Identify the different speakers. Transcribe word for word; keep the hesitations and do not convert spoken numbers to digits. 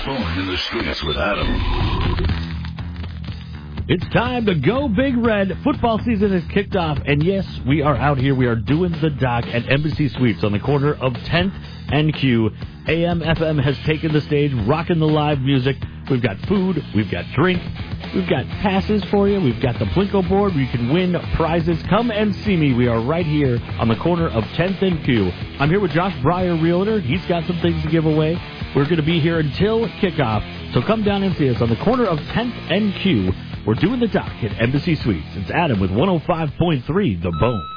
Speaker 1: fun in the streets with Adam.
Speaker 2: It's time to go Big Red. Football season has kicked off, and yes, we are out here. We are doing the dock at Embassy Suites on the corner of tenth and Q. A M F M has taken the stage, rocking the live music. We've got food, we've got drink, we've got passes for you, we've got the Plinko board where you can win prizes. Come and see me. We are right here on the corner of tenth and Q. I'm here with Josh Breyer, Realtor. He's got some things to give away. We're going to be here until kickoff, so come down and see us on the corner of tenth and Q. We're doing the dock at Embassy Suites. It's Adam with one oh five point three The Bone.